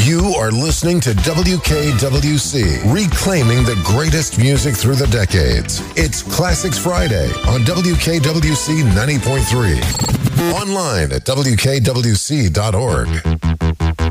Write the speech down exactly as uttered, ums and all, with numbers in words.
You are listening to W K W C, reclaiming the greatest music through the decades. It's Classics Friday on W K W C ninety point three. Online at W K W C dot org.